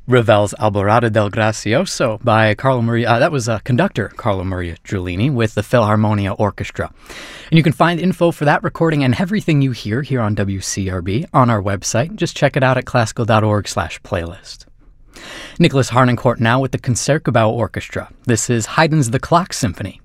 Ravel's Alborada del Gracioso by Carlo Maria, that was conductor Carlo Maria Giulini with the Philharmonia Orchestra. And you can find info for that recording and everything you hear here on WCRB on our website. Just check it out at classical.org/playlist. Nicholas Harnoncourt now with the Concertgebouw Orchestra. This is Haydn's The Clock Symphony.